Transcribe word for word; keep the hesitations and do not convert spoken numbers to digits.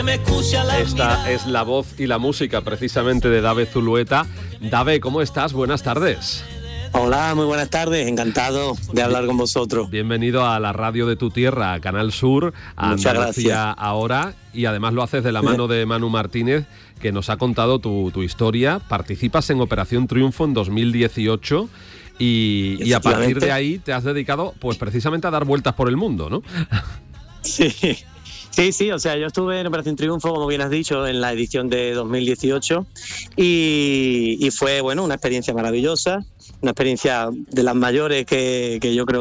Esta es la voz y la música precisamente de Dave Zulueta. Dave, ¿cómo estás? Buenas tardes. Hola, muy buenas tardes, encantado de hablar con vosotros. Bienvenido a la radio de tu tierra, a Canal Sur, a Muchas Andalucía gracias. Ahora, y además lo haces de la mano de Manu Martínez, que nos ha contado tu, tu historia. Participas en Operación Triunfo en dos mil dieciocho y, y a partir de ahí te has dedicado pues precisamente a dar vueltas por el mundo, ¿no? Sí, sí, sí, o sea, yo estuve en Operación Triunfo, como bien has dicho, en la edición de dos mil dieciocho y, y fue, bueno, una experiencia maravillosa, una experiencia de las mayores que, que yo creo